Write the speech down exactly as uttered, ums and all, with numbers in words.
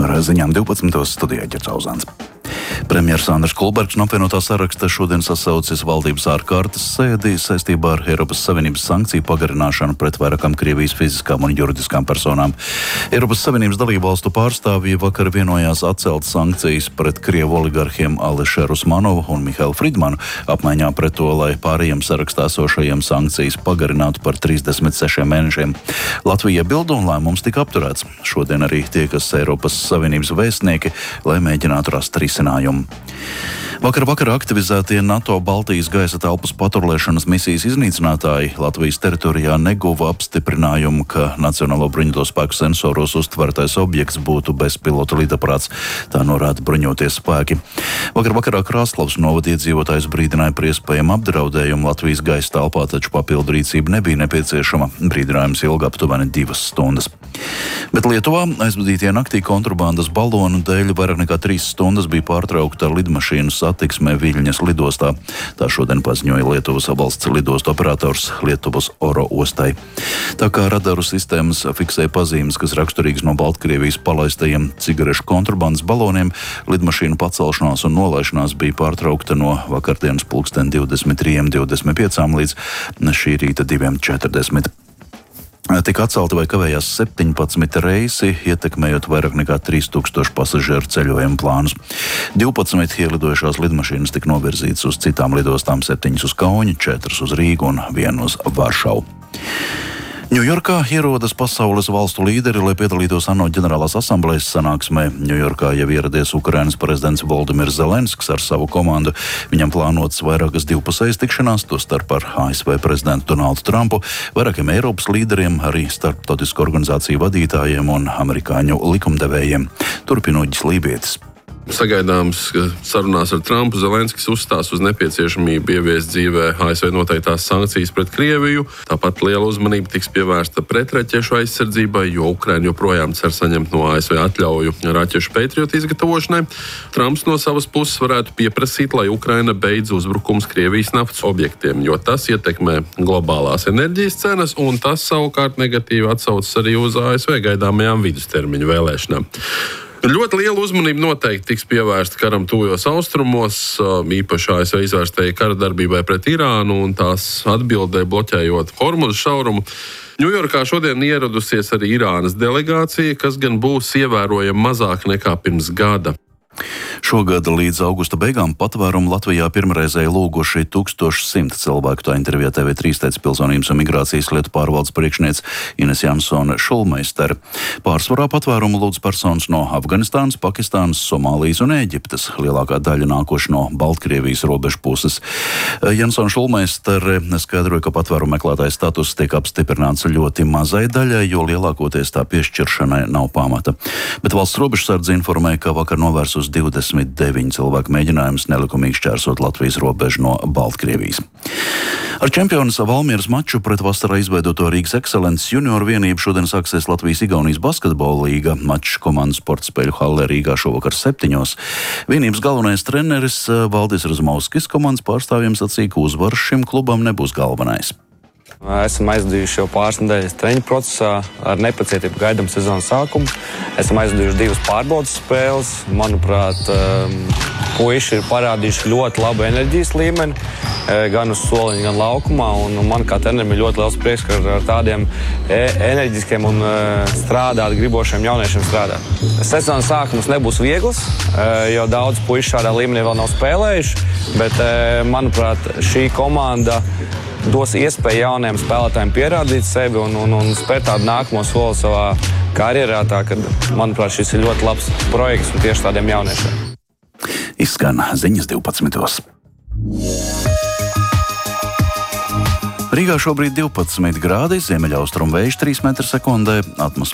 Ar ziņām divpadsmitos studijā Ģercauzāns. Premjers Andris Kulbergs no apvienotā saraksta šodien sasaucis valdības ārkārtas sēdi saistībā ar Eiropas Savienības sankciju pagarināšanu pret vairākām Krievijas fiziskām un juridiskām personām. Eiropas Savienības dalībvalstu pārstāvji vakar vienojās atcelt sankcijas pret Krievu oligarhiem Ališeru Usmanovu un Mihailu Fridmanu, apmaiņā pret to, lai pārējiem sarakstā esošajiem sankcijas pagarinātu par trīsdesmit sešiem mēnešiem. Latvija iebilda un lēmums tika apturēts. Šodien arī tiekas Eiropas Savienības vēstnieki, lai mēģinātu rast risinājumu. Vakar vakarā aktivizētie NATO Baltijas gaisa telpas patrulēšanas misijas iznīcinātāji Latvijas teritorijā neguva apstiprinājumu, ka Nacionālo bruņoto spēku sensoros uztvertais objekts būtu bezpilota lidaparāts. Tā norāda bruņotie spēki. Vakar vakarā Krāslavas novada iedzīvotājs brīdināja par iespējamu apdraudējumu Latvijas gaisa telpā, taču papildu rīcība nebija nepieciešama. Brīdinājums ilga aptuveni divas stundas. Bet Lietuvā aizvadītie naktī kontrabandas balonu dēļ vairāk nekā trīs stundas bija pārtraukta lidmašīnu satiksme Viļņas lidostā. Tā šodien paziņoja Lietuvas valsts lidostu operators Lietuvas Oro ostai. Tā kā radaru sistēmas fiksēja pazīmes, kas raksturīgas no Baltkrievijas palaistajiem cigarešu kontrabandas baloniem, lidmašīnu pacelšanās un nolaišanās bija pārtraukta no vakardienas pulksten divdesmit trīs divdesmit pieci līdz šī rīta diviem četrdesmit. Tika atcelti vai kavējās septiņpadsmit reisi, ietekmējot vairāk nekā trīs tūkstoši pasažieru ceļojumu plānus. divpadsmit ielidojušās lidmašīnas tika novirzītas uz citām lidostām, septiņas uz Kauni, četras uz Rīgu un vienu uz Varšavu. Ņujorkā ierodas pasaules valstu līderi, lai piedalītos ANO ģenerālās asamblejas sanāksmē. Ņujorkā jau ieradies Ukrainas prezidents Voldimirs Zelenskis ar savu komandu. Viņam plānotas vairākas divpusējas tikšanās, tostarp ar A S V prezidentu Donaldu Trumpu, vairākiem Eiropas līderiem, arī starptautisku organizāciju vadītājiem un amerikāņu likumdevējiem. Turpina Uģis Lībietis. Sagaidāms, ka sarunās ar Trumpu Zelenskis uzstās uz nepieciešamību ieviest dzīvē A S V noteiktās sankcijas pret Krieviju. Tāpat liela uzmanība tiks pievērsta pretraķešu aizsardzībai, jo Ukraina joprojām cer saņemt no A S V atļauju raķešu Patriot izgatavošanai. Trumps no savas puses varētu pieprasīt, lai Ukraina beidz uzbrukums Krievijas naftas objektiem, jo tas ietekmē globālās enerģijas cenas, un tas savukārt negatīvi atsaucas arī uz A S V gaidāmajām vidustermiņu vēlēšanām. Ļoti liela uzmanība noteikti tiks pievērsta karam tuvajos austrumos, īpaši A S V izvērstajai kara darbībai pret Irānu un tās atbildē bloķējot Hormuza šaurumu. Ņujorkā šodien ieradusies arī Irānas delegācija, kas gan būs ievērojami mazāk nekā pirms gada. Šogad līdz augusta beigām patvērumu Latvijā pirmreizēji lūguši tūkstoš simt cilvēku. Tā intervijā T V trīs teica pilsonības un migrācijas lietu pārvaldes priekšniece Ines Jansone Šulmeistere. Pārsvarā patvērumu lūdz personas no Afganistānas, Pakistānas, Somālijas un Ēģiptes, lielākā daļa nākoši no Baltkrievijas robežu puses. Jansone Šulmeistere skaidroja, ka patvērumu meklētāja status tiek apstiprināts ļoti mazai daļai, jo lielākoties tā piešķiršanai nav pamata. Bet valsts robežsardze informēja, ka vakar novērs uz divdesmit deviņi cilvēku mēģinājums nelikumīgi šķērsot Latvijas robežu no Baltkrievijas. Ar čempionas Valmieras maču pret vasarā izveidoto Rīgas Excellences junioru vienību šodien sāksies Latvijas-Igaunijas basketbola līga. Mačs komandas sporta spēļu hallē Rīgā šovakar septiņos. Vienības galvenais treneris Valdis Razmovskis komandas pārstāvjiem sacīja, ka uzvaras šim klubam nebūs galvenais. Esam aizdījuši jau pāris nedēļas treniņu procesā, ar nepacietību gaidām sezonas sākumu. Esam aizdījuši divas pārbaudas spēles. Manuprāt, puiši ir parādījuši ļoti labu enerģijas līmeni, gan uz soliņa, gan laukumā. Un man kā trenerim ir ļoti liels prieks, ka ar tādiem enerģiskiem un strādāt gribošiem jauniešiem strādāt. Sezonas sākums nebūs viegls, jo daudz puiši šādā līmenī vēl nav spēlējuši, bet, manuprāt, šī komanda dos iespēju jauniem spēlētājiem pierādīt sevi un, un, un spērt tādu nākamo soli savā karjerā. Tā, kad, manuprāt, šis ir ļoti labs projekts un tieši tādiem jauniešiem. Izskan ziņas divpadsmitos. Rīgā šobrīd divpadsmit grādi, ziemeļaustrumu vējš trīs metri sekundē, atmosfēra